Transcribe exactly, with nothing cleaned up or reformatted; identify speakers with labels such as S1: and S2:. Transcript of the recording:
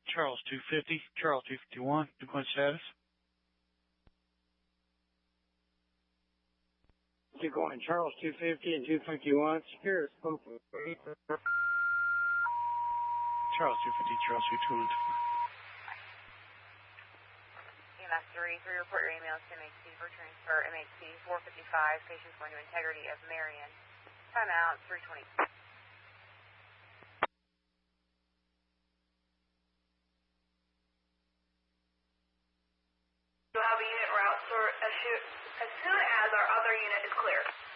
S1: Charles two fifty, Charles two fifty-one, deployment status.
S2: Keep going, Charles two fifty and two fifty-one, secure the scope.
S1: Charles two fifty, Charles two fifty-one.
S3: E M S three, three, report your emails to M H C for transfer, M H C four fifty-five, patient's going to integrity of Marion. Timeout, three twenty.
S4: You'll have a unit route, sir, as soon as our other unit is clear.